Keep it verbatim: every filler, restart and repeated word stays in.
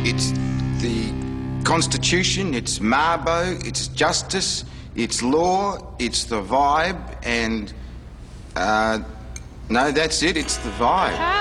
It's the Constitution, it's Mabo, it's justice, it's law, it's the vibe, and uh, no, that's it, it's the vibe.